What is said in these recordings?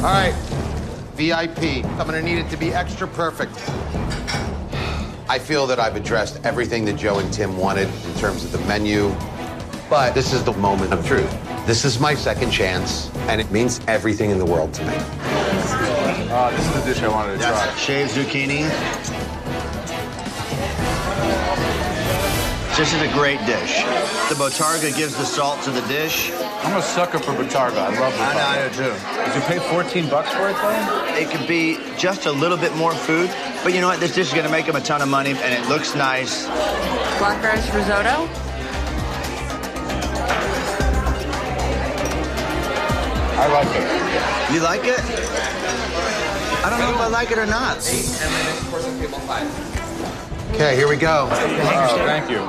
All right, VIP. I'm gonna need it to be extra perfect. I feel that I've addressed everything that Joe and Tim wanted in terms of the menu, but this is the moment of truth. This is my second chance, and it means everything in the world to me. This is the dish I wanted to try. That's shaved zucchini. This is a great dish. The Botarga gives the salt to the dish. I'm a sucker for Botarga. I love Botarga. I do too. Did you pay $14 for it, though? It could be just a little bit more food, but you know what? This dish is going to make them a ton of money, and it looks nice. Black rice risotto. I like it. You like it? I don't know if I like it or not. Okay, here we go. Oh, thank you.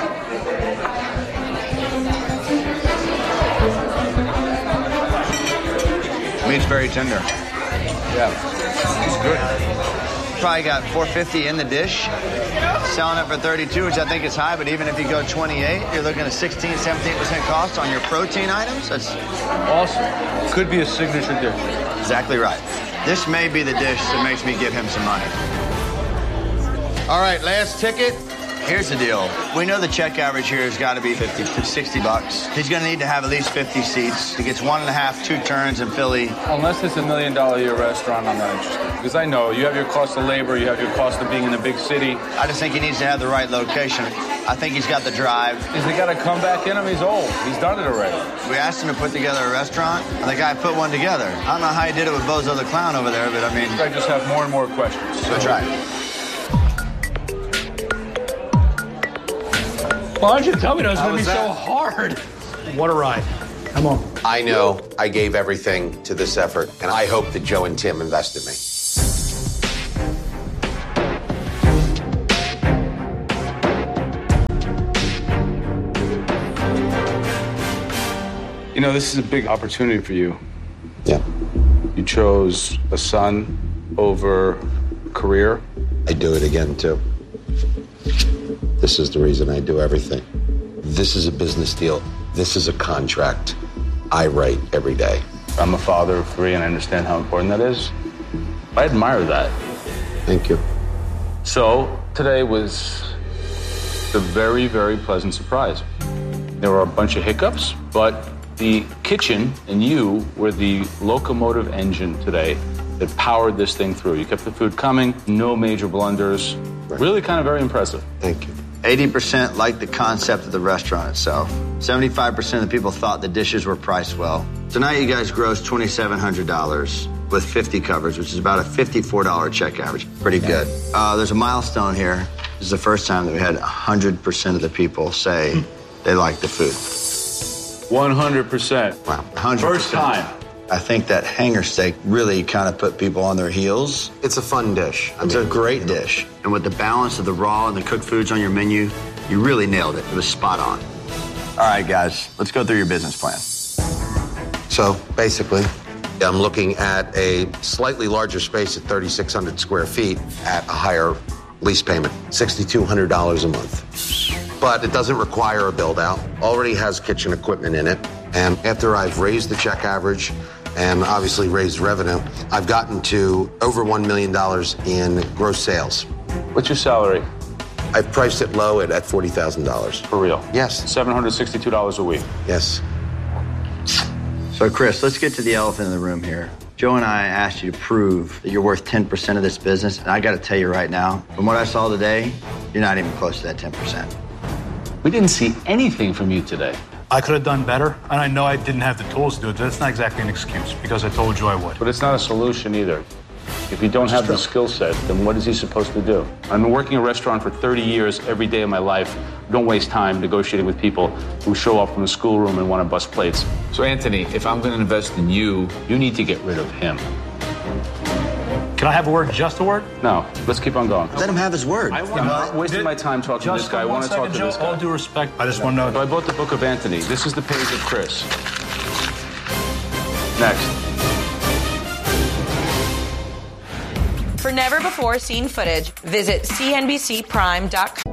Meat's very tender. Yeah, it's good. Probably got $4.50 in the dish. Selling it for $32, which I think is high, but even if you go $28, you're looking at 16, 17% cost on your protein items. That's Awesome. Could be a signature dish. exactly right. This may be the dish that makes me give him some money. All right, last ticket. Here's the deal. We know the check average here has got to be 50 to 60 bucks. He's going to need to have at least 50 seats. He gets 1.5, 2 turns in Philly. Unless it's $1 million a year restaurant, I'm not interested. Because I know you have your cost of labor, you have your cost of being in a big city. I just think he needs to have the right location. I think he's got the drive. Is he got to come back in him? He's old. He's done it already. We asked him to put together a restaurant, and the guy put one together. I don't know how he did it with Bozo the Clown over there, but I mean... I just have more and more questions. So. That's right. Why didn't you tell me that was going to be so hard? What a ride. Come on. I know I gave everything to this effort, and I hope that Joe and Tim invested me. You know, this is a big opportunity for you. Yeah. You chose a son over career. I do it again, too. This is the reason I do everything. This is a business deal. This is a contract I write every day. I'm a father of 3, and I understand how important that is. I admire that. Thank you. So, today was a very, very pleasant surprise. There were a bunch of hiccups, but the kitchen and you were the locomotive engine today that powered this thing through. You kept the food coming, no major blunders. Right. Really kind of very impressive. Thank you. 80% liked the concept of the restaurant itself. 75% of the people thought the dishes were priced well. Tonight, you guys grossed $2,700 with 50 covers, which is about a $54 check average. Pretty good. There's a milestone here. This is the first time that we had 100% of the people say they liked the food. 100%. Wow, 100%. First time. I think that hanger steak really kind of put people on their heels. It's a fun dish. It's a great dish. And with the balance of the raw and the cooked foods on your menu, you really nailed it. It was spot on. All right, guys, let's go through your business plan. So, basically, I'm looking at a slightly larger space at 3,600 square feet at a higher lease payment, $6,200 a month. But it doesn't require a build-out. Already has kitchen equipment in it. And after I've raised the check average and obviously raised revenue, I've gotten to over $1 million in gross sales. What's your salary? I've priced it low at $40,000. For real? Yes. $762 a week. Yes. So, Chris, let's get to the elephant in the room here. Joe and I asked you to prove that you're worth 10% of this business, and I got to tell you right now, from what I saw today, you're not even close to that 10%. We didn't see anything from you today. I could have done better, and I know I didn't have the tools to do it. That's not exactly an excuse, because I told you I would. But it's not a solution either. If you don't have the skill set, then what is he supposed to do? I've been working a restaurant for 30 years every day of my life. Don't waste time negotiating with people who show up from the schoolroom and want to bust plates. So, Anthony, if I'm going to invest in you, You need to get rid of him. Can I have a word, just a word? No, let's keep on going. Let him have his word. I'm not wasting my time talking to this guy. I want to talk to this guy. All due respect, I just want to know. So I bought the book of Anthony. This is the page of Chris. Next. For never-before-seen footage, visit cnbcprime.com.